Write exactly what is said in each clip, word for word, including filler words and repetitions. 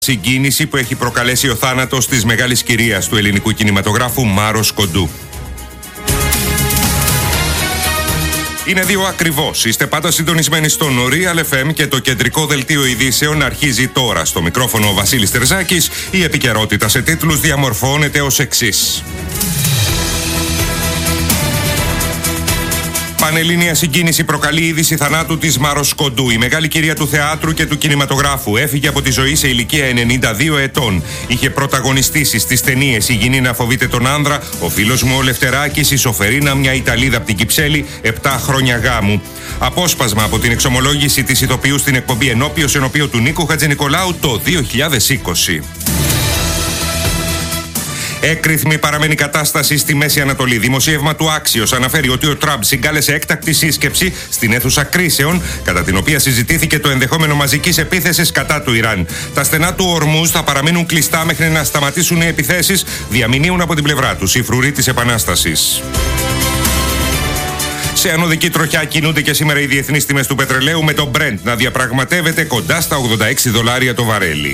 Συγκίνηση που έχει προκαλέσει ο θάνατος της μεγάλης κυρίας του ελληνικού κινηματογράφου Μάρος Κοντού. Είναι δύο ακριβώς. Είστε πάντα συντονισμένοι στο Real εφ εμ και το κεντρικό δελτίο ειδήσεων αρχίζει τώρα. Στο μικρόφωνο ο Βασίλης Τερζάκης. Η επικαιρότητα σε τίτλους διαμορφώνεται ως εξής. Πανελλήνια συγκίνηση προκαλεί είδηση θανάτου της Μάρος Κοντού. Η μεγάλη κυρία του θεάτρου και του κινηματογράφου έφυγε από τη ζωή σε ηλικία ενενήντα δύο ετών. Είχε πρωταγωνιστήσει στις ταινίες «Η γυνή να φοβείται τον άνδρα», «Ο φίλος μου ο Λευτεράκης», «Η Σοφερίνα, μια Ιταλίδα από την Κυψέλη», «Επτά χρόνια γάμου». Απόσπασμα από την εξομολόγηση της ηθοποιού στην εκπομπή «Ενώπιος ενωπίο» του Νίκου Χατζηνικολάου το δύο χιλιάδες είκοσι. Έκρηθμη παραμένει κατάσταση στη Μέση Ανατολή. Δημοσίευμα του Άξιος αναφέρει ότι ο Τραμπ συγκάλεσε έκτακτη σύσκεψη στην αίθουσα κρίσεων, κατά την οποία συζητήθηκε το ενδεχόμενο μαζικής επίθεσης κατά του Ιράν. Τα στενά του Ορμούζ θα παραμείνουν κλειστά μέχρι να σταματήσουν οι επιθέσεις, διαμηνύουν από την πλευρά τους οι φρουροί της Επανάστασης. Σε ανωδική τροχιά κινούνται και σήμερα οι διεθνείς τιμές του πετρελαίου, με το Brent να διαπραγματεύεται κοντά στα ογδόντα έξι δολάρια το βαρέλι.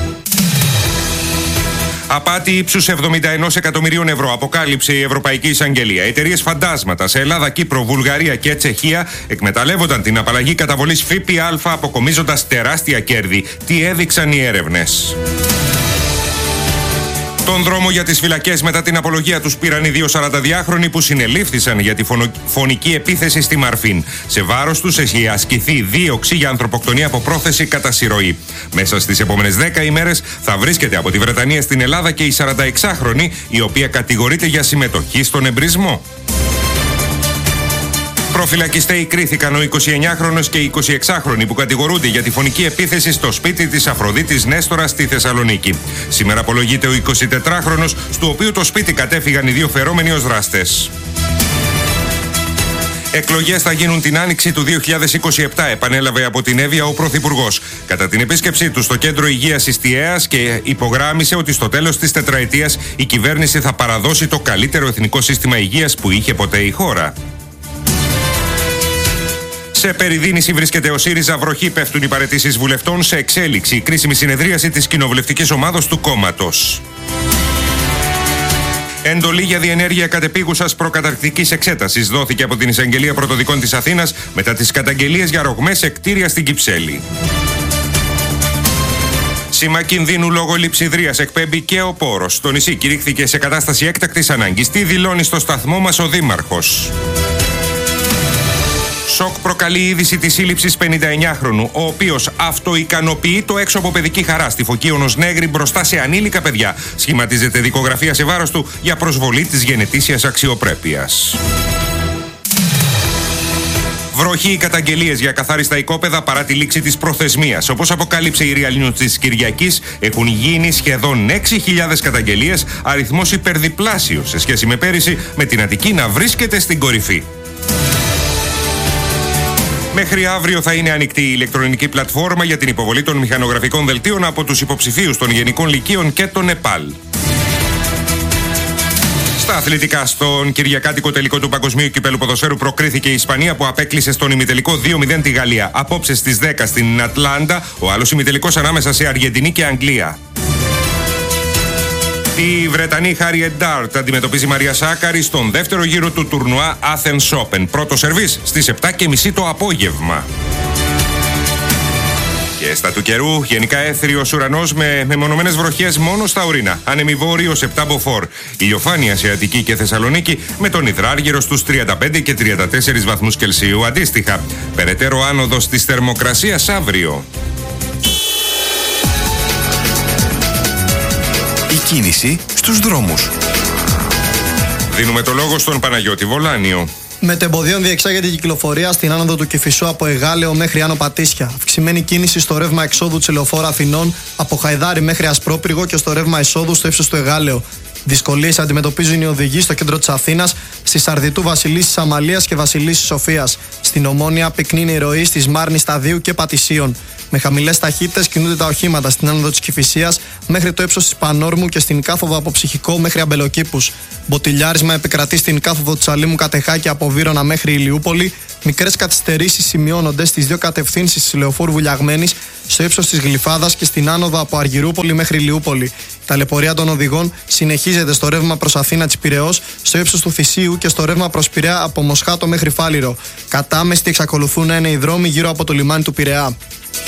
Απάτη ύψους εβδομήντα ένα εκατομμυρίων ευρώ αποκάλυψε η Ευρωπαϊκή Εισαγγελία. Εταιρείες φαντάσματα σε Ελλάδα, Κύπρο, Βουλγαρία και Τσεχία εκμεταλλεύονταν την απαλλαγή καταβολής ΦΠΑ αποκομίζοντας τεράστια κέρδη. Τι έδειξαν οι έρευνες. Τον δρόμο για τις φυλακές μετά την απολογία τους πήραν οι δύο σαρανταδυάχρονοι που συνελήφθησαν για τη φωνο... φωνική επίθεση στη Μαρφίν. Σε βάρος τους έχει ασκηθεί δίωξη για ανθρωποκτονία από πρόθεση κατά συρροή. Μέσα στις επόμενες δέκα ημέρες θα βρίσκεται από τη Βρετανία στην Ελλάδα και η σαρανταεξάχρονη, η οποία κατηγορείται για συμμετοχή στον εμπρισμό. Προφυλακιστέοι κρίθηκαν ο εικοσιεννιάχρονος και η εικοσιεξάχρονη που κατηγορούνται για τη φωνική επίθεση στο σπίτι της Αφροδίτης Νέστορα στη Θεσσαλονίκη. Σήμερα απολογείται ο εικοσιτετράχρονος, στο οποίο το σπίτι κατέφυγαν οι δύο φερόμενοι ως δράστες. Εκλογές θα γίνουν την άνοιξη του δύο χιλιάδες είκοσι επτά, επανέλαβε από την Εύβοια ο Πρωθυπουργός. Κατά την επίσκεψή του στο Κέντρο Υγείας Ιστιαίας και υπογράμμισε ότι στο τέλος της τετραετίας η κυβέρνηση θα παραδώσει το καλύτερο εθνικό σύστημα υγείας που είχε ποτέ η χώρα. Σε περιδίνηση βρίσκεται ο ΣΥΡΙΖΑ, βροχή πέφτουν οι παραιτήσεις βουλευτών, σε εξέλιξη η κρίσιμη συνεδρίαση της κοινοβουλευτικής ομάδος του κόμματος. Εντολή για διενέργεια κατεπίγουσας προκαταρκτικής εξέτασης δόθηκε από την Εισαγγελία Πρωτοδικών της Αθήνας μετά τις καταγγελίες για ρογμές σε κτίρια στην Κυψέλη. Σήμα κινδύνου λόγω λειψιδρίας εκπέμπει και ο Πόρος. Στο νησί κηρύχθηκε σε κατάσταση έκτακτης ανάγκης. Τι δηλώνει στο σταθμό μας ο Δήμαρχος. Σοκ προκαλεί η είδηση της σύλληψης πενηνταεννιάχρονου, ο οποίος αυτοικανοποιεί το έξω από παιδική χαρά στη Φωκίωνος Νέγρη μπροστά σε ανήλικα παιδιά. Σχηματίζεται δικογραφία σε βάρος του για προσβολή της γενετήσιας αξιοπρέπειας. Βροχή οι καταγγελίες για καθάριστα οικόπεδα παρά τη λήξη της προθεσμίας. Όπως αποκάλυψε η Real News της Κυριακής, έχουν γίνει σχεδόν έξι χιλιάδες καταγγελίες, αριθμός υπερδιπλάσιος σε σχέση με πέρυσι, με την Αττική να βρίσκεται στην κορυφή. Μέχρι αύριο θα είναι ανοιχτή η ηλεκτρονική πλατφόρμα για την υποβολή των μηχανογραφικών δελτίων από τους υποψηφίους των Γενικών Λυκείων και των ΕΠΑΛ. Στα αθλητικά, στον κυριακάτικο τελικό του Παγκοσμίου Κυπέλλου Ποδοσφαίρου προκρίθηκε η Ισπανία που απέκλεισε στον ημιτελικό δύο μηδέν τη Γαλλία. Απόψε στις δέκα στην Ατλάντα, ο άλλος ημιτελικός ανάμεσα σε Αργεντινή και Αγγλία. Η Βρετανή Χάριετ Ντάρτ αντιμετωπίζει Μαρία Σάκαρη στον δεύτερο γύρο του τουρνουά Athens Open. Πρώτο σερβίς στις επτά και μισή το απόγευμα. Και στα του καιρού, γενικά έθριος ουρανός με μεμονωμένες βροχές μόνο στα ορεινά. Άνεμη βόρειος επτά μποφόρ. Ηλιοφάνεια σε Αττική και Θεσσαλονίκη με τον υδράργυρο στους τριάντα πέντε και τριάντα τέσσερα βαθμούς Κελσίου αντίστοιχα. Περαιτέρω άνοδος της θερμοκρασίας αύριο. Η κίνηση στους δρόμους. Δίνουμε το λόγο στον Παναγιώτη Βολάνιο. Μετεμποδίων διεξάγεται η κυκλοφορία στην άνοδο του Κηφισού από Εγάλεο μέχρι Άνω Πατήσια. Αυξημένη κίνηση στο ρεύμα εξόδου της Λεωφόρου Αθηνών από Χαϊδάρη μέχρι Ασπρόπυργο και στο ρεύμα εισόδου στο ύψος του Εγάλεο. Δυσκολίες αντιμετωπίζουν οι οδηγοί στο κέντρο της Αθήνας, στη Σαρδιτού Βασιλίσσης Αμαλίας και Βασιλίσσης Σοφίας. Στην Ομόνια πυκνή είναι η ροή στη Μάρνης Σταδίου και Πατησίων. Με χαμηλές ταχύτητες κινούνται τα οχήματα στην άνοδο της Κηφισίας μέχρι το ύψος της Πανόρμου και στην κάθοδο από Ψυχικό μέχρι Αμπελοκήπους. Μποτιλιάρισμα επικρατεί στην κάθοδο της Αλήμου Κατεχάκη από Βύρωνα μέχρι Ηλιούπολη. Μικρές καθυστερήσεις σημειώνονται στις δύο κατευθύνσεις της Λεωφόρου Βουλιαγμένης στο ύψος της Γλυφάδας και στην άνοδο από Αργυρούπολη μέχρι Λιούπολη. Η ταλαιπωρία των οδηγών συνεχίζεται στο ρεύμα προς Αθήνα της Πειραιώς, στο ύψος του Θησίου και στο ρεύμα προς Πειραιά από Μοσχάτο μέχρι Φάληρο. Κατάμεστοι εξακολουθούν να είναι οι δρόμοι γύρω από το λιμάνι του Πειραιά.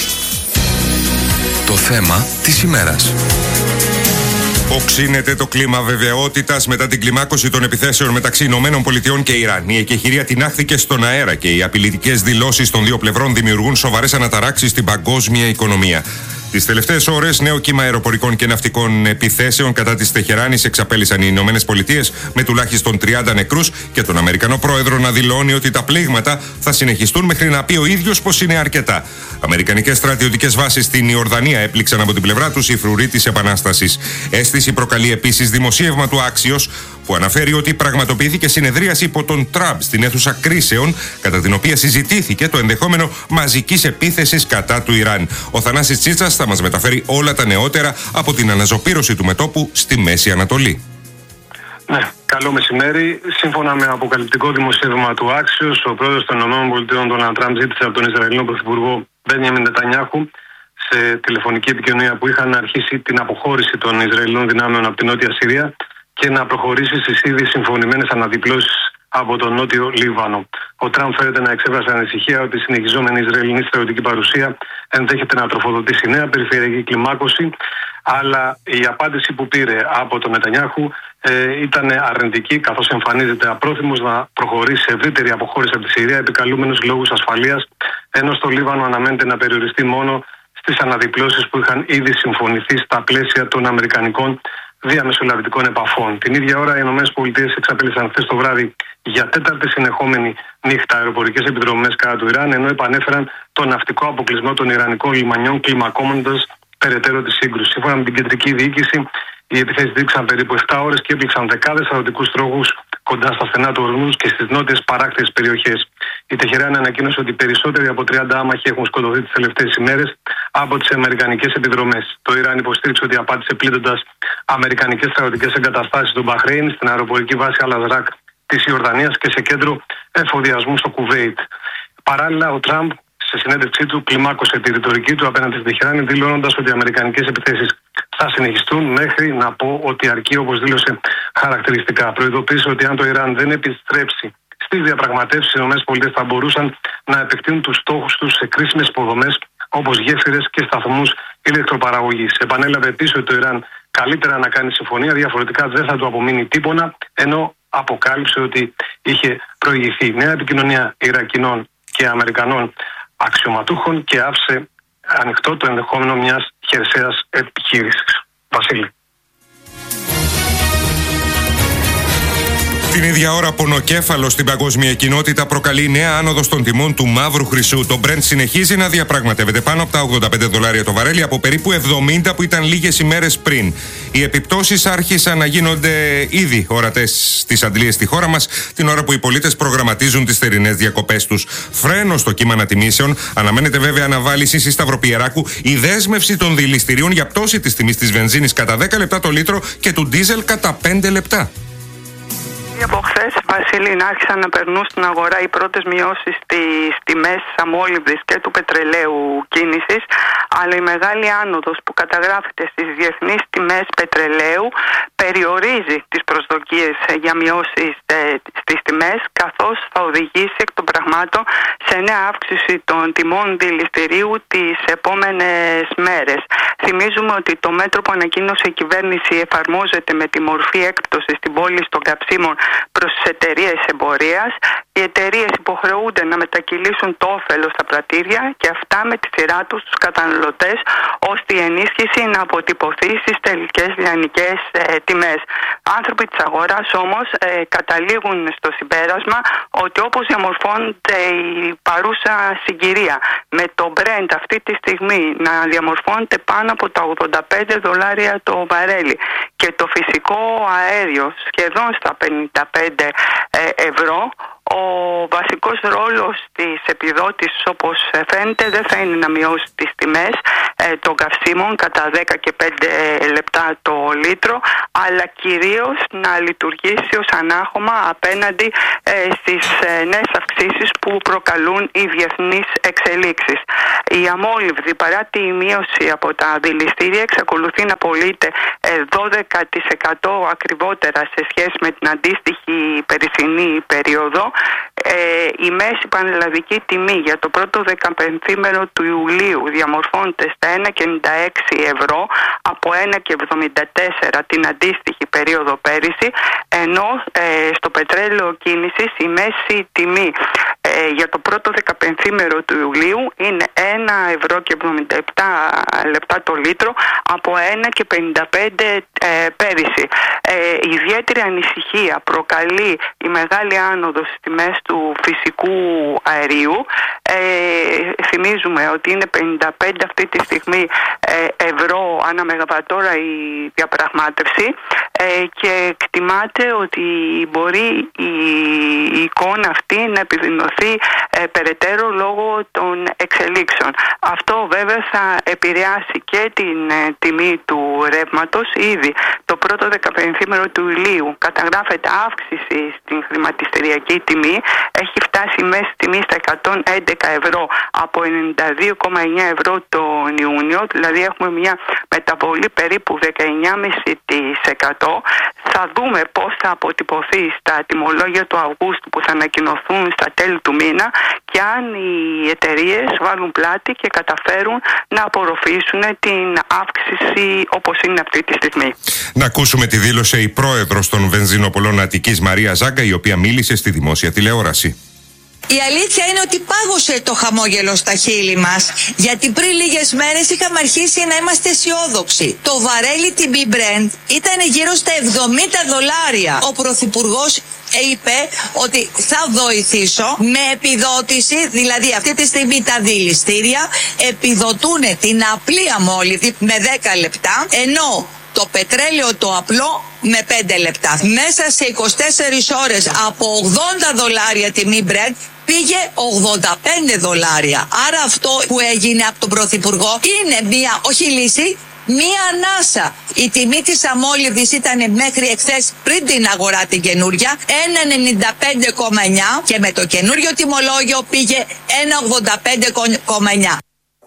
Το θέμα της ημέρας. Οξύνεται το κλίμα βεβαιότητας μετά την κλιμάκωση των επιθέσεων μεταξύ Ηνωμένων Πολιτειών και Ιράν. Η εκεχηρία τινάχθηκε στον αέρα και οι απειλητικές δηλώσεις των δύο πλευρών δημιουργούν σοβαρές αναταράξεις στην παγκόσμια οικονομία. Τις τελευταίες ώρες, νέο κύμα αεροπορικών και ναυτικών επιθέσεων κατά της Τεχεράνης εξαπέλυσαν οι Ηνωμένες Πολιτείες με τουλάχιστον τριάντα νεκρούς και τον Αμερικανό πρόεδρο να δηλώνει ότι τα πλήγματα θα συνεχιστούν μέχρι να πει ο ίδιος πως είναι αρκετά. Αμερικανικές στρατιωτικές βάσεις στην Ιορδανία έπληξαν από την πλευρά τους οι φρουροί της Επανάστασης. Αίσθηση προκαλεί επίσης δημοσίευμα του Άξιος που αναφέρει ότι πραγματοποιήθηκε συνεδρίαση υπό τον Τραμπ στην αίθουσα κρίσεων, κατά την οποία συζητήθηκε το ενδεχόμενο μαζικής επίθεσης κατά του Ιράν. Ο Θανάσης Τσίτσας θα μας μεταφέρει όλα τα νεότερα από την αναζωπήρωση του μετώπου στη Μέση Ανατολή. Ναι, καλό μεσημέρι. Σύμφωνα με αποκαλυπτικό δημοσίευμα του Άξιος, ο πρόεδρος των ΗΠΑ, Ντόναλντ Τραμπ, ζήτησε από τον Ισραηλινό πρωθυπουργό Μπένιαμιν Νετανιάχου σε τηλεφωνική επικοινωνία που είχαν αρχίσει την αποχώρηση των Ισραηλινών δυνάμεων από την Νότια Συρία και να προχωρήσει στις ήδη συμφωνημένες αναδιπλώσεις από τον Νότιο Λίβανο. Ο Τραμπ φαίνεται να εξέφρασε ανησυχία ότι η συνεχιζόμενη Ισραηλινή στρατιωτική παρουσία ενδέχεται να τροφοδοτήσει νέα περιφερειακή κλιμάκωση, αλλά η απάντηση που πήρε από τον Νετανιάχου ε, ήταν αρνητική, καθώς εμφανίζεται απρόθυμος να προχωρήσει σε ευρύτερη αποχώρηση από τη Συρία, επικαλούμενος λόγους ασφαλείας, ενώ στο Λίβανο αναμένεται να περιοριστεί μόνο στις αναδιπλώσεις που είχαν ήδη συμφωνηθεί στα πλαίσια των αμερικανικών διαμεσολαβητικών επαφών. Την ίδια ώρα, οι ΗΠΑ εξαπέλυσαν χθες το βράδυ για τέταρτη συνεχόμενη νύχτα αεροπορικές επιδρομές κατά του Ιράν, ενώ επανέφεραν τον ναυτικό αποκλεισμό των Ιρανικών λιμανιών, κλιμακώνοντας περαιτέρω τη σύγκρουση. Σύμφωνα με την κεντρική διοίκηση, οι επιθέσεις δείξαν περίπου επτά ώρες και έπληξαν δεκάδες αγροτικούς τρόγους κοντά στα στενά του Ορμούζ και στις νότιες παράκτιες περιοχές. Η Τεχεράνη ανακοίνωσε ότι περισσότεροι από τριάντα άμαχοι έχουν σκοτωθεί τις τελευταίες ημέρες από τις αμερικανικές επιδρομές. Το Ιράν υποστήριξε ότι απάντησε πλήττοντας αμερικανικές στρατιωτικές εγκαταστάσεις στο Μπαχρέιν, στην αεροπορική βάση Αλ-Αζράκ της Ιορδανίας και σε κέντρο εφοδιασμού στο Κουβέιτ. Παράλληλα, ο Τραμπ σε συνέντευξή του κλιμάκωσε τη ρητορική του απέναντι στην Τεχεράνη, δηλώνοντας ότι οι αμερικανικές επιθέσεις θα συνεχιστούν μέχρι να πω ότι αρκεί, όπως δήλωσε χαρακτηριστικά. Προειδοποίησε ότι αν το Ιράν δεν επιστρέψει στις διαπραγματεύσεις, οι ΗΠΑ θα μπορούσαν να επεκτείνουν τους στόχους τους σε κρίσιμες υποδομές όπως γέφυρες και σταθμούς ηλεκτροπαραγωγής. Επανέλαβε επίσης ότι το Ιράν καλύτερα να κάνει συμφωνία, διαφορετικά δεν θα του απομείνει τίποτα, ενώ αποκάλυψε ότι είχε προηγηθεί νέα επικοινωνία Ιρακινών και Αμερικανών αξιωματούχων και άφησε ανοιχτό το ενδεχόμενο μιας χερσαίας επιχείρησης. Βασίλη. Την ίδια ώρα, πονοκέφαλο στην παγκόσμια κοινότητα προκαλεί νέα άνοδο των τιμών του μαύρου χρυσού. Το Brent συνεχίζει να διαπραγματεύεται πάνω από τα ογδόντα πέντε δολάρια το βαρέλι από περίπου εβδομήντα που ήταν λίγες ημέρες πριν. Οι επιπτώσεις άρχισαν να γίνονται ήδη ορατές στις αντλίες στη χώρα μας, την ώρα που οι πολίτες προγραμματίζουν τις θερινές διακοπές τους. Φρένο στο κύμα ανατιμήσεων. Αναμένεται βέβαια αναβάλιση στη Σταυροπιεράκου, η δέσμευση των δηληστηρίων για πτώση της τιμής της βενζίνης κατά δέκα λεπτά το λίτρο και του ντίζελ κατά πέντε λεπτά. Από χθες, Βασίλη, άρχισαν να περνούν στην αγορά οι πρώτες μειώσεις στις τιμές της αμόλυβδης και του πετρελαίου κίνησης, αλλά η μεγάλη άνοδος που καταγράφεται στις διεθνείς τιμές πετρελαίου περιορίζει τις προσδοκίες για μειώσεις ε, στις τιμές, καθώς θα οδηγήσει εκ των πραγμάτων σε νέα αύξηση των τιμών δηληστηρίου τις επόμενες μέρες. Θυμίζουμε ότι το μέτρο που ανακοίνωσε η κυβέρνηση εφαρμόζεται με τη μορφή έκπτωσης στην πώληση των καυσίμων προς τις εταιρείες εμπορίας. Οι εταιρείες υποχρεούνται να μετακυλήσουν το όφελος στα πρατήρια και αυτά με τη σειρά τους στους καταναλωτές, ώστε η ενίσχυση να αποτυπωθεί στις τελικές λιανικές ε, τιμές. Άνθρωποι της αγοράς όμως ε, καταλήγουν στο συμπέρασμα ότι όπως διαμορφώνεται η παρούσα συγκυρία με το Brent αυτή τη στιγμή να διαμορφώνεται πάνω από τα ογδόντα πέντε δολάρια το βαρέλι και το φυσικό αέριο σχεδόν στα πενήντα πέντε ευρώ, Ο βασικός ρόλος της επιδότησης, όπως φαίνεται, δεν θα είναι να μειώσει τις τιμές ε, των καυσίμων κατά δέκα και πέντε λεπτά το λίτρο, αλλά κυρίως να λειτουργήσει ως ανάχωμα απέναντι ε, στις ε, νέες αυξήσεις που προκαλούν οι διεθνείς εξελίξεις. Η αμόλυβδη, παρά τη μείωση από τα δηληστήρια, εξακολουθεί να πωλείται ε, δώδεκα τοις εκατό ακριβότερα σε σχέση με την αντίστοιχη περσινή περίοδο. Ε, η μέση πανελλαδική τιμή για το πρώτο δεκαπενθήμερο του Ιουλίου διαμορφώνεται στα ένα κόμμα ενενήντα έξι ευρώ από ένα κόμμα εβδομήντα τέσσερα την αντίστοιχη περίοδο πέρυσι, ενώ ε, στο πετρέλαιο κίνησης η μέση τιμή ε, για το πρώτο δεκαπενθήμερο του Ιουλίου είναι ένα ευρώ και εβδομήντα επτά λεπτά το λίτρο από ένα κόμμα πενήντα πέντε ε, πέρυσι. Ε, ιδιαίτερη ανησυχία προκαλεί η μεγάλη άνοδος στις τιμές του φυσικού αερίου. Ε, θυμίζουμε ότι είναι πενήντα πέντε αυτή τη στιγμή ε, ευρώ ανά μεγαβατόρα η διαπραγμάτευση ε, και εκτιμάται ότι μπορεί η, η εικόνα αυτή να επιδεινωθεί ε, περαιτέρω λόγω των εξελίξεων. Αυτό βέβαια θα επηρεάσει και την ε, τιμή του ρεύματος. Ήδη το πρώτο δεκαπενθήμερο του Ιουλίου καταγράφεται αύξηση στην χρηματιστηριακή τιμή. Έχει φτάσει η μέση τιμή στα εκατόν έντεκα ευρώ από ενενήντα δύο κόμμα εννιά ευρώ τον Ιούνιο, δηλαδή έχουμε μια μεταβολή περίπου δεκαεννιά κόμμα πέντε τοις εκατό. Θα δούμε πώς θα αποτυπωθεί στα τιμολόγια του Αυγούστου που θα ανακοινωθούν στα τέλη του μήνα και αν οι εταιρείες βάλουν πλάτη και καταφέρουν να απορροφήσουν την αύξηση όπως είναι αυτή τη στιγμή. Να ακούσουμε τη δήλωσε η πρόεδρος των βενζινοπολών Αττικής, Μαρία Ζάγκα, η οποία μίλησε στη δημόσια τηλεόραση. Η αλήθεια είναι ότι πάγωσε το χαμόγελο στα χείλη μας, γιατί πριν λίγες μέρες είχαμε αρχίσει να είμαστε αισιόδοξοι. Το βαρέλι τιμή Brent ήταν γύρω στα εβδομήντα δολάρια. Ο Πρωθυπουργός είπε ότι θα βοηθήσω με επιδότηση, δηλαδή αυτή τη στιγμή τα δηληστήρια επιδοτούν την απλή αμόλυβδη με δέκα λεπτά, ενώ το πετρέλαιο το απλό με πέντε λεπτά. Μέσα σε είκοσι τέσσερις ώρες από ογδόντα δολάρια τιμή Brent πήγε ογδόντα πέντε δολάρια. Άρα αυτό που έγινε από τον Πρωθυπουργό είναι μία, όχι λύση, μία ανάσα. Η τιμή της αμόλυβδης ήταν μέχρι εχθές, πριν την αγορά την καινούρια, ένα ενενήντα πέντε κόμμα εννιά και με το καινούριο τιμολόγιο πήγε ένα ογδόντα πέντε κόμμα εννιά.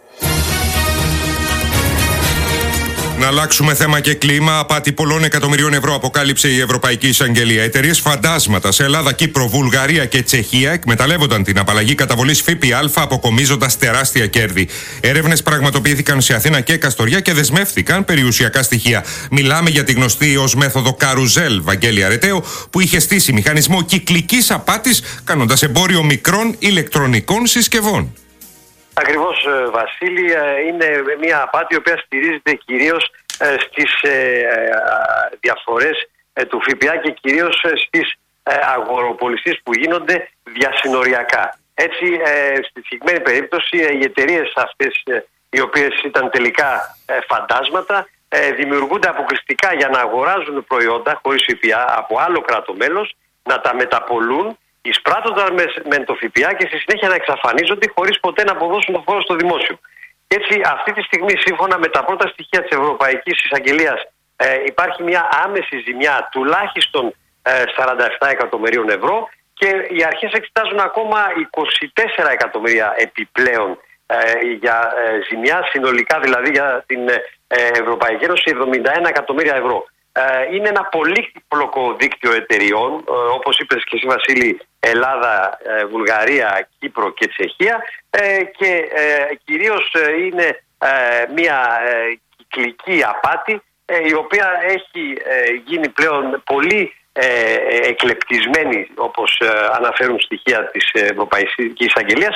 Να αλλάξουμε θέμα και κλίμα. Απάτη πολλών εκατομμυρίων ευρώ αποκάλυψε η Ευρωπαϊκή Εισαγγελία. Εταιρείες φαντάσματα σε Ελλάδα, Κύπρο, Βουλγαρία και Τσεχία εκμεταλλεύονταν την απαλλαγή καταβολής ΦΠΑ αποκομίζοντας τεράστια κέρδη. Έρευνες πραγματοποιήθηκαν σε Αθήνα και Καστοριά και δεσμεύτηκαν περιουσιακά στοιχεία. Μιλάμε για τη γνωστή ως μέθοδο καρουζέλ, Βαγγέλη Αρετέο, που είχε στήσει μηχανισμό κυκλικής απάτης κάνοντας εμπόριο μικρών ηλεκτρονικών συσκευών. Ακριβώς, Βασίλη, είναι μια απάτη η οποία στηρίζεται κυρίως στις διαφορές του ΦΠΑ και κυρίως στις αγοροπολισίες που γίνονται διασυνοριακά. Έτσι, στη συγκεκριμένη περίπτωση, οι εταιρείες αυτές, οι οποίες ήταν τελικά φαντάσματα, δημιουργούνται αποκλειστικά για να αγοράζουν προϊόντα χωρίς ΦΠΑ από άλλο κράτο μέλος, να τα μεταπολούν, εισπράττοντας με το ΦΠΑ και στη συνέχεια να εξαφανίζονται χωρίς ποτέ να αποδώσουν το φόρο στο δημόσιο. Έτσι, αυτή τη στιγμή, σύμφωνα με τα πρώτα στοιχεία της Ευρωπαϊκής Εισαγγελίας, ε, υπάρχει μια άμεση ζημιά τουλάχιστον ε, σαράντα επτά εκατομμυρίων ευρώ και οι αρχές εξετάζουν ακόμα είκοσι τέσσερα εκατομμύρια επιπλέον ε, για ε, ζημιά, συνολικά δηλαδή για την ε, Ευρωπαϊκή Ένωση εβδομήντα ένα εκατομμύρια ευρώ. Είναι ένα πολύπλοκο δίκτυο εταιριών, όπως είπες και εσύ, Βασίλη, Ελλάδα, Βουλγαρία, Κύπρο και Τσεχία, και κυρίως είναι μια κυκλική απάτη η οποία έχει γίνει πλέον πολύ εκλεπτισμένη, όπως αναφέρουν στοιχεία της Ευρωπαϊκής Εισαγγελίας.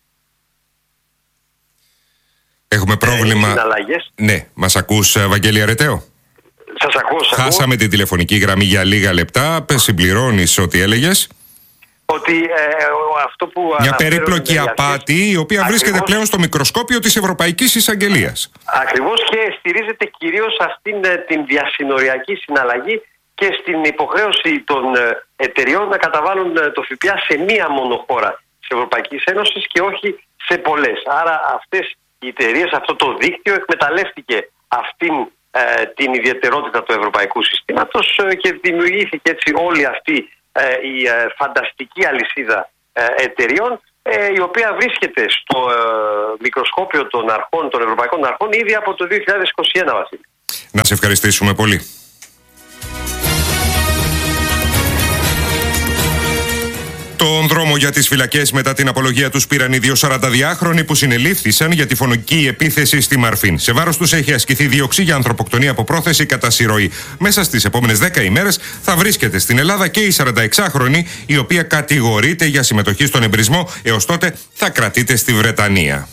Έχουμε πρόβλημα. Συναλλαγές. Ναι, μας ακούς, Βαγγέλη Αρετέο? Σας ακούω, σας ακούω. Χάσαμε την τηλεφωνική γραμμή για λίγα λεπτά. Συμπληρώνεις ό,τι έλεγες. Ότι ε, αυτό που μια περίπλοκη απάτη, η οποία ακριβώς βρίσκεται πλέον στο μικροσκόπιο της Ευρωπαϊκής Εισαγγελίας. Ακριβώς, και στηρίζεται κυρίως αυτήν την διασυνοριακή συναλλαγή και στην υποχρέωση των εταιριών να καταβάλουν το ΦΠΑ σε μία μόνο χώρα της Ευρωπαϊκής Ένωσης και όχι σε πολλές. Άρα αυτές οι εταιρείες, αυτό το δίκτυο εκμεταλλεύτηκε αυτήν ε, την ιδιαιτερότητα του ευρωπαϊκού συστήματος ε, και δημιουργήθηκε έτσι όλη αυτή ε, η ε, φανταστική αλυσίδα ε, εταιριών, ε, η οποία βρίσκεται στο ε, μικροσκόπιο των αρχών, των ευρωπαϊκών αρχών ήδη από το δύο χιλιάδες είκοσι ένα, Βασίλη. Να σε ευχαριστήσουμε πολύ. Τον δρόμο για τις φυλακές μετά την απολογία τους πήραν οι δύο σαρανταδυάχρονοι που συνελήφθησαν για τη φωνική επίθεση στη Μαρφίν. Σε βάρος τους έχει ασκηθεί δίωξη για ανθρωποκτονία από πρόθεση κατά συρροή. Μέσα στις επόμενες δέκα ημέρες θα βρίσκεται στην Ελλάδα και η σαρανταεξάχρονη, η οποία κατηγορείται για συμμετοχή στον εμπρισμό. Έως τότε θα κρατείται στη Βρετανία.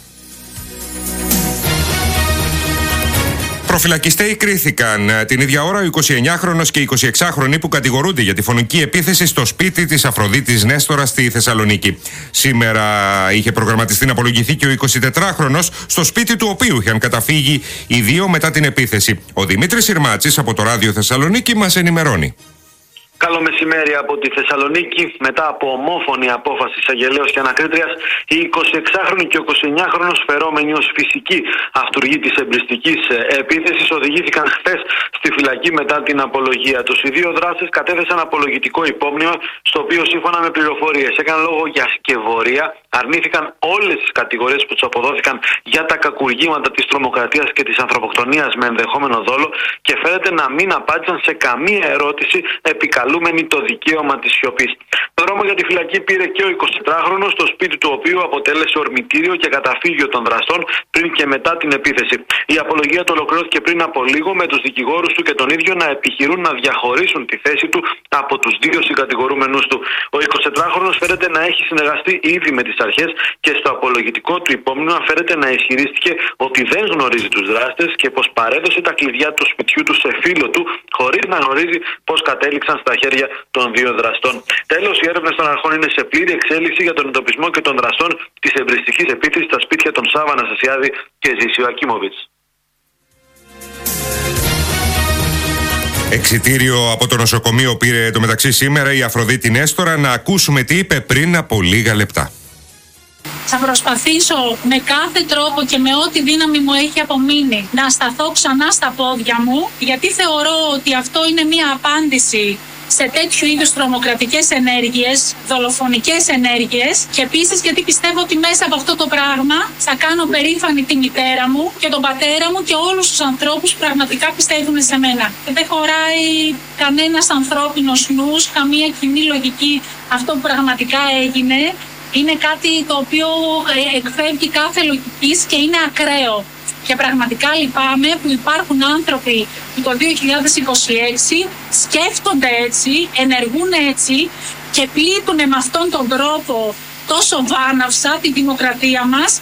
Προφυλακιστέοι κρίθηκαν την ίδια ώρα ο εικοσιεννιάχρονος και η εικοσιεξάχρονη που κατηγορούνται για τη φωνική επίθεση στο σπίτι της Αφροδίτης Νέστορα στη Θεσσαλονίκη. Σήμερα είχε προγραμματιστεί να απολογηθεί και ο εικοσιτετράχρονος, στο σπίτι του οποίου είχαν καταφύγει οι δύο μετά την επίθεση. Ο Δημήτρης Συρμάτσης από το Ράδιο Θεσσαλονίκη μας ενημερώνει. Καλό μεσημέρι από τη Θεσσαλονίκη. Μετά από ομόφωνη απόφαση εισαγγελέως και ανακρίτριας, η εικοσιεξάχρονη και ο εικοσιεννιάχρονος φερόμενοι ως φυσική αυτούργοι της εμπριστικής επίθεσης οδηγήθηκαν χθες στη φυλακή μετά την απολογία τους. Οι δύο δράστες κατέθεσαν απολογητικό υπόμνημα, στο οποίο σύμφωνα με πληροφορίες έκαναν λόγο για σκευωρία, αρνήθηκαν όλες τις κατηγορίες που τους αποδόθηκαν για τα κακουργήματα της τρομοκρατίας και της ανθρωποκτονίας με ενδεχόμενο δόλο και φαίνεται να μην απάντησαν σε καμία ερώτηση επικαλούμενοι το δικαίωμα της σιωπής. Το δρόμο για τη φυλακή πήρε και ο εικοσιτετράχρονος, στο σπίτι του οποίου αποτέλεσε ορμητήριο και καταφύγιο των δραστών πριν και μετά την επίθεση. Η απολογία του ολοκληρώθηκε πριν από λίγο, με τους δικηγόρους του και τον ίδιο να επιχειρούν να διαχωρίσουν τη θέση του από τους δύο συγκατηγορούμενους του. Ο εικοσιτετράχρονος φαίνεται να έχει συνεργαστεί ήδη με τις αρχές και στο απολογητικό του υπόμνημα φαίνεται να ισχυρίστηκε ότι δεν γνωρίζει τους δράστες και πως παρέδωσε τα κλειδιά του σπιτιού του σε φίλο του, χωρίς να γνωρίζει πως κατέληξαν στα χέρια των δύο δραστών. Τέλος, οι έρευνες των αρχών είναι σε πλήρη εξέλιξη για τον εντοπισμό και των δραστών της εμπριστικής επίθεσης στα σπίτια των Σάβα Αναστασιάδη και Ζήσιου Ακίμοβιτς. Εξιτήριο από το νοσοκομείο πήρε το μεταξύ σήμερα η Αφροδίτη Νέστορα. Να ακούσουμε τι είπε πριν από λίγα λεπτά. Θα προσπαθήσω με κάθε τρόπο και με ό,τι δύναμη μου έχει απομείνει να σταθώ ξανά στα πόδια μου, γιατί θεωρώ ότι αυτό είναι μια απάντηση σε τέτοιου είδους τρομοκρατικές ενέργειες, δολοφονικές ενέργειες, και επίσης γιατί πιστεύω ότι μέσα από αυτό το πράγμα θα κάνω περήφανη τη μητέρα μου και τον πατέρα μου και όλους τους ανθρώπους που πραγματικά πιστεύουν σε μένα. Δεν χωράει κανένας ανθρώπινος νους, καμία κοινή λογική αυτό που πραγματικά έγινε. Είναι κάτι το οποίο εκφεύγει κάθε λογικής και είναι ακραίο. Και πραγματικά λυπάμαι που υπάρχουν άνθρωποι που το δύο χιλιάδες είκοσι έξι σκέφτονται έτσι, ενεργούν έτσι και πλήττουν με αυτόν τον τρόπο τόσο βάναυσα τη δημοκρατία μας.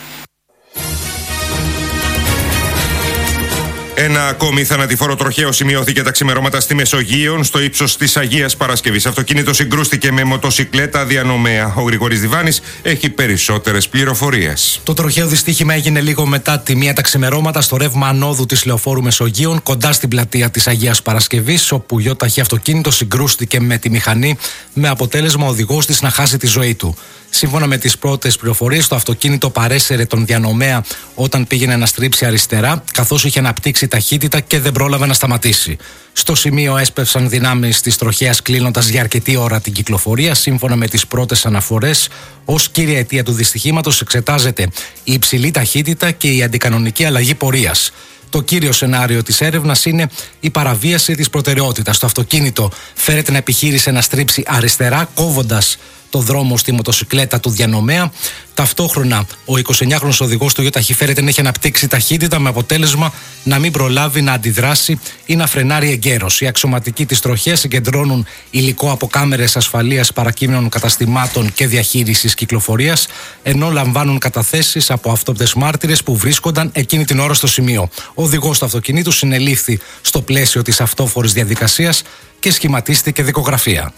Ένα ακόμη θανατηφόρο τροχαίο σημειώθηκε τα ξημερώματα στη Μεσογείον, στο ύψος της Αγίας Παρασκευής. Αυτοκίνητο συγκρούστηκε με μοτοσικλέτα διανομέα. Ο Γρηγόρης Διβάνης έχει περισσότερες πληροφορίες. Το τροχαίο δυστύχημα έγινε λίγο μετά τη μία τα ξημερώματα στο ρεύμα ανόδου της Λεωφόρου Μεσογείων, κοντά στην πλατεία της Αγίας Παρασκευής, όπου γιοταχή αυτοκίνητο συγκρούστηκε με τη μηχανή, με αποτέλεσμα ο οδηγός της να χάσει τη ζωή του. Σύμφωνα με τις πρώτες πληροφορίες, το αυτοκίνητο παρέσαιρε τον διανομέα όταν πήγαινε να στρίψει αριστερά, καθώς είχε αναπτύξει ταχύτητα και δεν πρόλαβε να σταματήσει. Στο σημείο έσπευσαν δυνάμεις της τροχέας, κλείνοντας για αρκετή ώρα την κυκλοφορία. Σύμφωνα με τις πρώτες αναφορές, ως κύρια αιτία του δυστυχήματος εξετάζεται η υψηλή ταχύτητα και η αντικανονική αλλαγή πορείας. Το κύριο σενάριο της έρευνας είναι η παραβίαση της προτεραιότητας. Το αυτοκίνητο φέρεται να επιχείρησε να στρίψει αριστερά, κόβοντας το δρόμο στη μοτοσικλέτα του διανομέα. Ταυτόχρονα, ο εικοσιεννιάχρονος οδηγός του γιοταχή φέρεται να έχει αναπτύξει ταχύτητα, με αποτέλεσμα να μην προλάβει να αντιδράσει ή να φρενάρει εγκαίρως. Οι αξιωματικοί της τροχέας συγκεντρώνουν υλικό από κάμερες ασφαλείας παρακείμενων καταστημάτων και διαχείρισης κυκλοφορίας, ενώ λαμβάνουν καταθέσεις από αυτόπτες μάρτυρες που βρίσκονταν εκείνη την ώρα στο σημείο. Ο οδηγός του αυτοκινήτου συνελήφθη στο πλαίσιο της αυτόφορης διαδικασίας και σχηματίστηκε δικογραφία.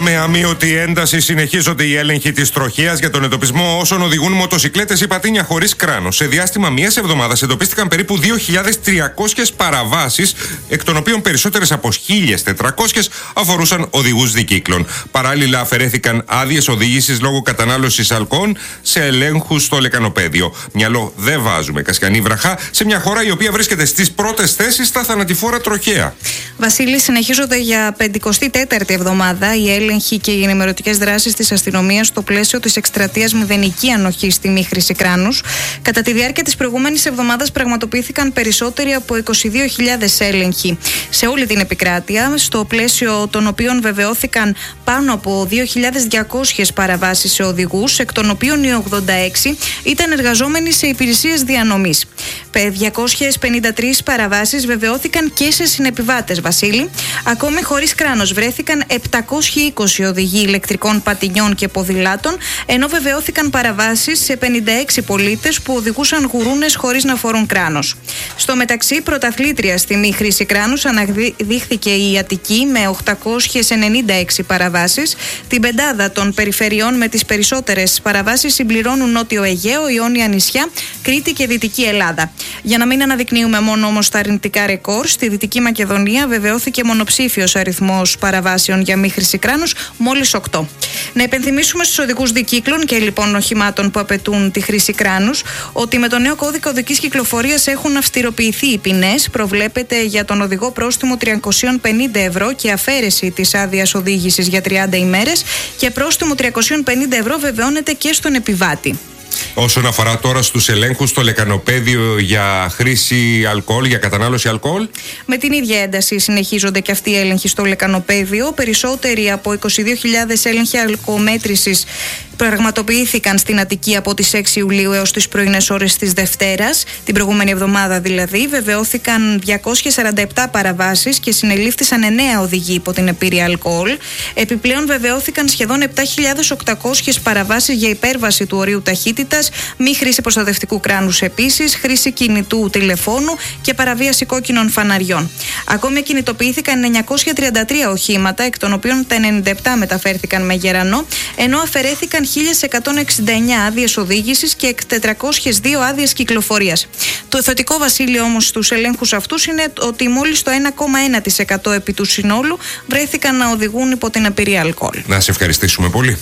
Με αμείωτη ένταση συνεχίζονται οι έλεγχοι της τροχέας για τον εντοπισμό όσων οδηγούν μοτοσικλέτες ή πατίνια χωρίς κράνος. Σε διάστημα μιας εβδομάδας εντοπίστηκαν περίπου δύο χιλιάδες τριακόσιες παραβάσεις, εκ των οποίων περισσότερες από χίλιες τετρακόσιες αφορούσαν οδηγούς δικύκλων. Παράλληλα, αφαιρέθηκαν άδειες οδήγησης λόγω κατανάλωσης αλκοόλ σε ελέγχους στο λεκανοπέδιο. Μυαλό δεν βάζουμε, Κασιανή Βραχά, σε μια χώρα η οποία βρίσκεται στις πρώτες θέσεις στα θανατηφόρα τροχέα. Βασίλη, συνεχίζονται για πενηκοστή τέταρτη εβδομάδα οι έλεγχοι και οι ενημερωτικές δράσεις της αστυνομίας στο πλαίσιο της εκστρατείας Μηδενική Ανοχή στη μη χρήση κράνους. Κατά τη διάρκεια της προηγούμενης εβδομάδας πραγματοποιήθηκαν περισσότεροι από είκοσι δύο χιλιάδες έλεγχοι σε όλη την επικράτεια, στο πλαίσιο των οποίων βεβαιώθηκαν πάνω από δύο χιλιάδες διακόσιες παραβάσεις σε οδηγούς, εκ των οποίων οι ογδόντα έξι ήταν εργαζόμενοι σε υπηρεσίες διανομής. διακόσιες πενήντα τρεις παραβάσεις βεβαιώθηκαν και σε συνεπιβάτες, Βασίλη. Ακόμη χωρίς κράνος βρέθηκαν επτακόσιοι είκοσι οδηγοί ηλεκτρικών πατινιών και ποδηλάτων, ενώ βεβαιώθηκαν παραβάσεις σε πενήντα έξι πολίτες που οδηγούσαν γουρούνες χωρίς να φορούν κράνος. Στο μεταξύ, πρωταθλήτρια στη μη χρήση κράνους αναδείχθηκε η Αττική με οκτακόσιες ενενήντα έξι παραβάσεις. Την πεντάδα των περιφερειών με τις περισσότερες παραβάσεις συμπληρώνουν Νότιο Αιγαίο, Ιόνια νησιά, Κρήτη και Δυτική Ελλάδα. Για να μην αναδεικνύουμε μόνο όμως τα αρνητικά ρεκόρ, στη Δυτική Μακεδονία βεβαιώθηκε μονοψήφιος αριθμός παραβάσεων για μη χρήση κράνους, μόλις οκτώ. Να υπενθυμίσουμε στους οδηγούς δικύκλων και λοιπόν οχημάτων που απαιτούν τη χρήση κράνους ότι με τον νέο κώδικα οδικής κυκλοφορίας έχουν αυστηροποιηθεί οι ποινές. Προβλέπεται για τον οδηγό πρόστιμο τριακόσια πενήντα ευρώ και αφαίρεση της άδειας οδήγησης για τριάντα ημέρες, και πρόστιμο τριακόσια πενήντα ευρώ βεβαιώνεται και στον επιβάτη. Όσον αφορά τώρα στους ελέγχους στο λεκανοπέδιο για χρήση αλκοόλ, για κατανάλωση αλκοόλ. Με την ίδια ένταση συνεχίζονται και αυτοί οι έλεγχοι στο λεκανοπέδιο. Περισσότεροι από είκοσι δύο χιλιάδες έλεγχοι αλκοομέτρησης πραγματοποιήθηκαν στην Αττική από τις έξι Ιουλίου έως τις πρωινές ώρες της Δευτέρας. Την προηγούμενη εβδομάδα δηλαδή βεβαιώθηκαν διακόσιες σαράντα επτά παραβάσεις και συνελήφθησαν εννέα οδηγοί υπό την επίρρεια αλκοόλ. Επιπλέον βεβαιώθηκαν σχεδόν επτά χιλιάδες οκτακόσιες παραβάσεις για υπέρβαση του ορίου ταχύτητας, μη χρήση προστατευτικού κράνους επίσης, χρήση κινητού τηλεφώνου και παραβίαση κόκκινων φαναριών. Ακόμη κινητοποιήθηκαν εννιακόσια τριάντα τρία οχήματα, εκ των οποίων τα ενενήντα επτά μεταφέρθηκαν με γερανό, ενώ αφαιρέθηκαν χίλιες εκατόν εξήντα εννέα άδειες οδήγησης και τετρακόσιες δύο άδειες κυκλοφορίας. Το θετικό, Βασίλειο, όμως στους ελέγχους αυτούς είναι ότι μόλις το ένα κόμμα ένα τοις εκατό επί του συνόλου βρέθηκαν να οδηγούν υπό την επίρρεια αλκοόλ. Να σε ευχαριστήσουμε πολύ.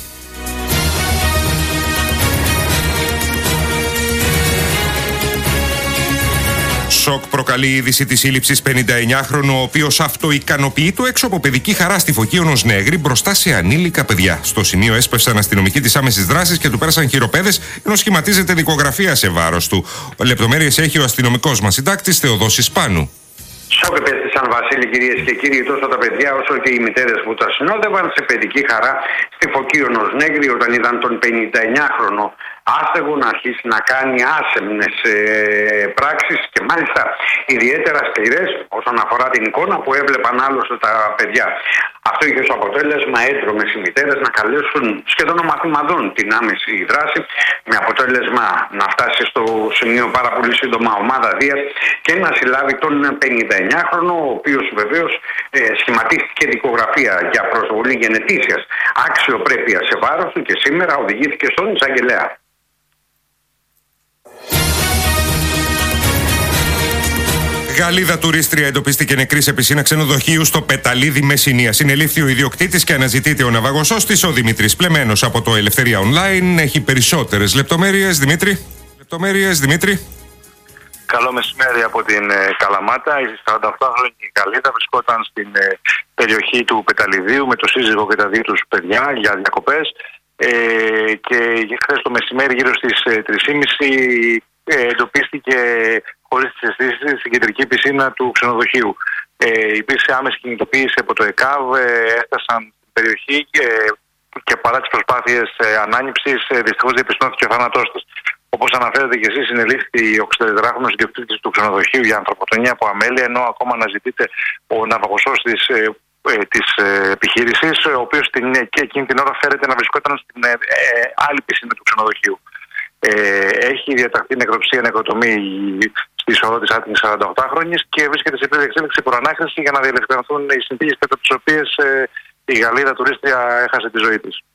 Σοκ προκαλεί η είδηση της σύλληψης πενηνταεννιάχρονου, ο οποίος αυτοικανοποιεί το έξω από παιδική χαρά στη Φωκίωνος Νέγρη μπροστά σε ανήλικα παιδιά. Στο σημείο έσπευσαν αστυνομικοί της άμεσης δράσης και του πέρασαν χειροπέδες, ενώ σχηματίζεται δικογραφία σε βάρος του. Λεπτομέρειες έχει ο αστυνομικός μας συντάκτης Θεοδόσης Πάνου. Σοκ επέστησαν, Βασίλη, κυρίες και κύριοι, τόσο τα παιδιά όσο και οι μητέρες που τα συνόδευαν σε παιδική χαρά στη Φωκίωνος Νέγρη όταν είδαν τον πενηνταεννιάχρονο άστεγο να αρχίσει να κάνει άσεμνες ε, πράξεις και μάλιστα ιδιαίτερα σκληρές όσον αφορά την εικόνα που έβλεπαν άλλωστε τα παιδιά. Αυτό είχε ως αποτέλεσμα έντρομες οι μητέρες να καλέσουν σχεδόν ομαθημαδών την άμεση δράση, με αποτέλεσμα να φτάσει στο σημείο πάρα πολύ σύντομα ομάδα Δίας και να συλλάβει τον πενηνταεννιάχρονο, ο οποίος βεβαίως ε, σχηματίστηκε δικογραφία για προσβολή γενετήσιας αξιοπρέπειας σε βάρος του και σήμερα οδηγήθηκε στον εισαγγελέα. Γαλλίδα τουρίστρια εντοπίστηκε νεκρή σε πισίνα ξενοδοχείου στο Πεταλίδι Μεσσηνία. Συνελήφθη ο ιδιοκτήτης και αναζητείται ο ναυαγοσός της, ο Δημήτρης Πλεμένος από το Ελευθερία Online. Έχει περισσότερες λεπτομέρειες. Δημήτρη. Λεπτομέρειες, Δημήτρη. Καλό μεσημέρι από την ε, Καλαμάτα. Η σαρανταοκτάχρονη Γαλλίδα βρισκόταν στην ε, περιοχή του Πεταλιδίου με το σύζυγο και τα δύο τους παιδιά για διακοπές. Ε, και χθες το μεσημέρι, γύρω στις ε, τρεις και μισή, ε, εντοπίστηκε χωρίς τις αισθήσεις στην κεντρική πισίνα του ξενοδοχείου. Ε, υπήρξε άμεση κινητοποίηση από το ΕΚΑΒ, ε, έφτασαν στην περιοχή και, και παρά τις προσπάθειες ε, ανάνυψης, ε, δυστυχώς διαπιστώθηκε ο θάνατός της. Όπως αναφέρετε και εσείς, συνελήφθη ο εξηντετετράχρονος ιδιοκτήτης του ξενοδοχείου για ανθρωποκτονία από αμέλεια, ενώ ακόμα αναζητείται ο ναυαγοσός της, ε, ε, της ε, επιχείρησης, ο οποίος την, και εκείνη την ώρα φέρεται να βρισκόταν στην ε, ε, άλλη πισίνα του ξενοδοχείου. Ε, έχει διαταχθεί νεκροψία νεκροτομή στη σωρό της άτιμης σαρανταοκτάχρονης και βρίσκεται σε πλήρη εξέλιξη προανάκριση για να διαλευκανθούν οι συνθήκες κατά τις οποίες ε, η Γαλλίδα τουρίστρια έχασε τη ζωή της.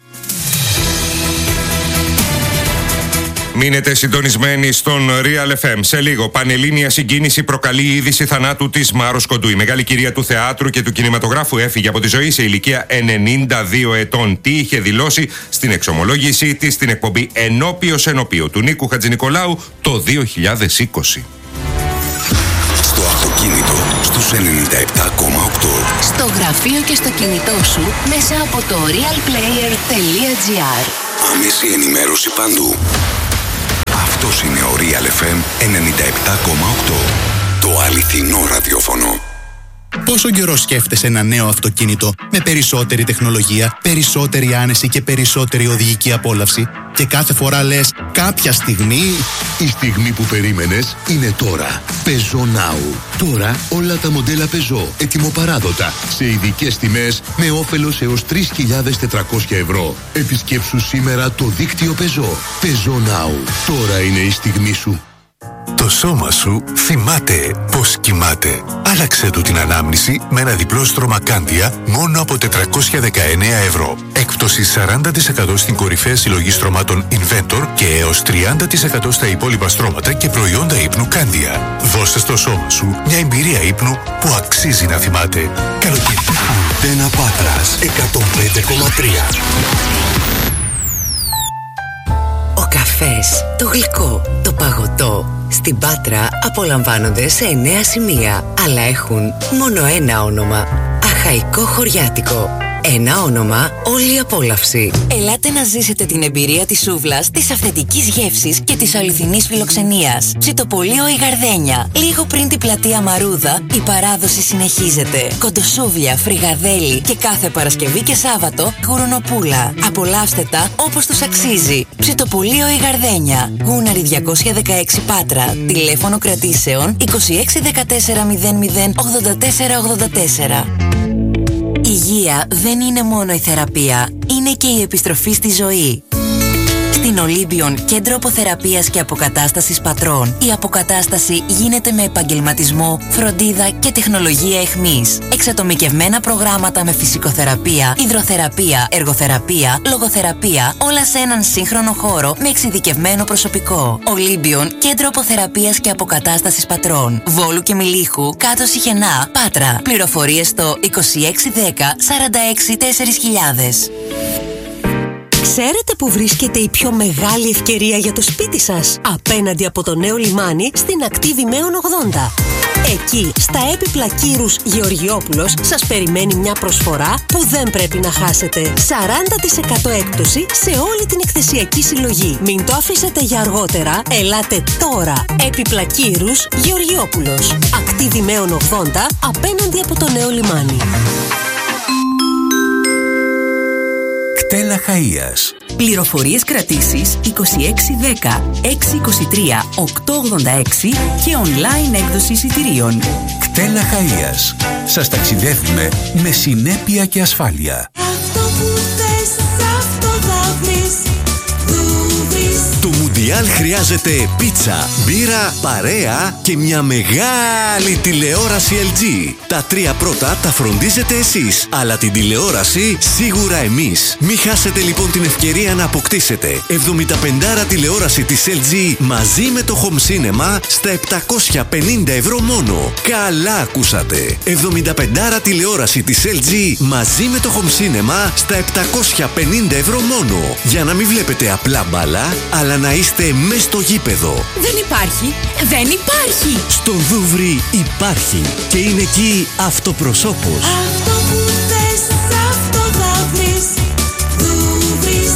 Μείνετε συντονισμένοι στον Real εφ εμ. Σε λίγο, πανελλήνια συγκίνηση προκαλεί η είδηση θανάτου της Μάρος Κοντού. Η μεγάλη κυρία του θεάτρου και του κινηματογράφου έφυγε από τη ζωή σε ηλικία ενενήντα δύο ετών. Τι είχε δηλώσει στην εξομολόγησή της στην εκπομπή Ενώπιος Ενώπιο του Νίκου Χατζηνικολάου το δύο χιλιάδες είκοσι. Στο αυτοκίνητο στους ενενήντα επτά κόμμα οκτώ. Στο γραφείο και στο κινητό σου μέσα από το realplayer τελεία gr. Άμεση ενημέρωση παντού. Αυτός είναι ο Real εφ εμ ενενήντα επτά κόμμα οκτώ. Το αληθινό ραδιόφωνο. Πόσο καιρό σκέφτεσαι ένα νέο αυτοκίνητο με περισσότερη τεχνολογία, περισσότερη άνεση και περισσότερη οδηγική απόλαυση και κάθε φορά λες κάποια στιγμή... Η στιγμή που περίμενες είναι τώρα. Peugeot Now. Τώρα όλα τα μοντέλα Peugeot ετοιμοπαράδοτα σε ειδικές τιμές με όφελος έως τρεις χιλιάδες τετρακόσια ευρώ. Επισκέψου σήμερα το δίκτυο Peugeot. Peugeot Now. Τώρα είναι η στιγμή σου. Το σώμα σου θυμάται πως κοιμάται. Άλλαξε του την ανάμνηση με ένα διπλό στρώμα Κάντια μόνο από τετρακόσια δεκαεννέα ευρώ. Έκπτωση σαράντα τοις εκατό στην κορυφαία συλλογή στρωμάτων Inventor και έως τριάντα τοις εκατό στα υπόλοιπα στρώματα και προϊόντα ύπνου Κάντια. Δώστε στο σώμα σου μια εμπειρία ύπνου που αξίζει να θυμάται. Καλοκαίρι. Ουρτένα Πάτρας εκατόν πέντε κόμμα τρία. Ο καφές, το γλυκό, το παγωτό στην Πάτρα απολαμβάνονται σε εννέα σημεία, αλλά έχουν μόνο ένα όνομα. Αχαϊκό Χωριάτικο. Ένα όνομα, όλη η απόλαυση. Ελάτε να ζήσετε την εμπειρία της σούβλας, της αυθεντικής γεύσης και της αληθινής φιλοξενίας. Ψητοπολείο η Γαρδένια. Λίγο πριν την πλατεία Μαρούδα, η παράδοση συνεχίζεται. Κοντοσούβλια, φρυγαδέλι και κάθε Παρασκευή και Σάββατο γουρνοπούλα. Απολαύστε τα όπως τους αξίζει. Ψητοπολείο η Γαρδένια. Γούναρη διακόσια δεκαέξι Πάτρα. Τηλέφωνο κρατήσεων είκοσι έξι δεκατέσσερα μηδέν μηδέν ογδόντα τέσσερα ογδόντα τέσσερα. Υγεία δεν είναι μόνο η θεραπεία, είναι και η επιστροφή στη ζωή. Στην Ολύμπιον, κέντρο αποθεραπείας και αποκατάστασης πατρών, η αποκατάσταση γίνεται με επαγγελματισμό, φροντίδα και τεχνολογία εχμής. Εξατομικευμένα προγράμματα με φυσικοθεραπεία, υδροθεραπεία, εργοθεραπεία, λογοθεραπεία, όλα σε έναν σύγχρονο χώρο με εξειδικευμένο προσωπικό. Ολύμπιον, κέντρο αποθεραπείας και αποκατάστασης πατρών. Βόλου και Μιλίχου, κάτω Σιχενά, Πάτρα. Πληροφορίες στο είκοσι έξι δέκα σαράντα έξι τέσσερα χιλιάδες. Ξέρετε που βρίσκεται η πιο μεγάλη ευκαιρία για το σπίτι σας? Απέναντι από το νέο λιμάνι στην ακτή Δημαίων ογδόντα. Εκεί, στα έπιπλα Κύρους Γεωργιόπουλος, σας περιμένει μια προσφορά που δεν πρέπει να χάσετε. σαράντα τοις εκατό έκπτωση σε όλη την εκθεσιακή συλλογή. Μην το αφήσετε για αργότερα, ελάτε τώρα. Έπιπλα Κύρους Γεωργιόπουλος. Ακτή Δημαίων ογδόντα, απέναντι από το νέο λιμάνι. Κτέλα Χαΐας. Πληροφορίες κρατήσεις είκοσι έξι δέκα έξι είκοσι τρία οκτώ ογδόντα έξι και online έκδοση εισιτηρίων. Κτέλα Χαΐας. Σας ταξιδεύουμε με συνέπεια και ασφάλεια. Αυτό που θες, αυτό θα βρεις. Το Μουντιάλ χρειάζεται πίτσα, μπύρα, παρέα και μια μεγάλη τηλεόραση ελ τζι. Τα τρία πρώτα τα φροντίζετε εσείς, αλλά την τηλεόραση σίγουρα εμείς. Μην χάσετε λοιπόν την ευκαιρία να αποκτήσετε εβδομηνταπεντάρα τηλεόραση της ελ τζι μαζί με το Home Cinema στα επτακόσια πενήντα ευρώ μόνο. Καλά ακούσατε! εβδομηνταπεντάρα τηλεόραση της ελ τζι μαζί με το Home Cinema στα επτακόσια πενήντα ευρώ μόνο. Για να μην βλέπετε απλά μπάλα, αλλά να είστε μες στο γήπεδο. Δεν υπάρχει! Δεν υπάρχει! Στο Δούβρι υπάρχει και είναι εκεί αυτοπροσώπος. Αυτό που θες, αυτό θα βρεις. Δούβρις.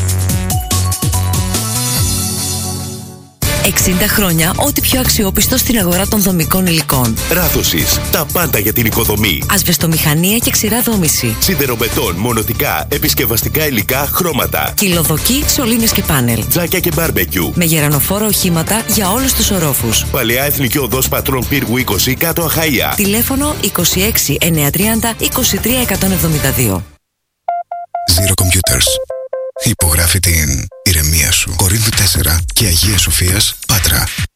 εξήντα χρόνια, ό,τι πιο αξιόπιστο στην αγορά των δομικών υλικών. Ράδωσης, τα πάντα για την οικοδομή. Ασβεστομηχανία και ξηρά δόμηση. Σιδεροβετόν, μονοτικά, επισκευαστικά υλικά, χρώματα. Κυλοδοκή, σωλήνες και πάνελ. Τζάκια και μπάρμπεκιου. Με γερανοφόρα οχήματα για όλους τους ορόφους. Παλαιά Εθνική Οδός Πατρών Πύργου είκοσι, κάτω Αχαΐα. Τηλέφωνο είκοσι έξι εννιακόσια τριάντα είκοσι τρία εκατόν εβδομήντα δύο. Zero Computers. Υπογράφει την ηρεμία σου. Κορίνθου τέσσερα και Αγίας Σοφίας, Πάτρα.